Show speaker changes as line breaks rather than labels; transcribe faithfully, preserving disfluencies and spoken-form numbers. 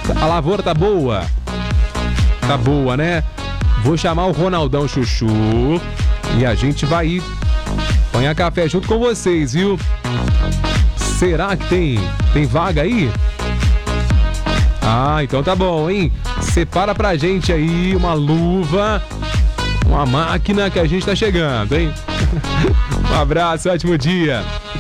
A lavoura tá boa? Tá boa, né? Vou chamar o Ronaldão Chuchu e a gente vai ir apanhar café junto com vocês, viu? Será que tem, tem vaga aí? Ah, então tá bom, hein? Separa pra gente aí uma luva, uma máquina que a gente tá chegando, hein? Um abraço, ótimo dia.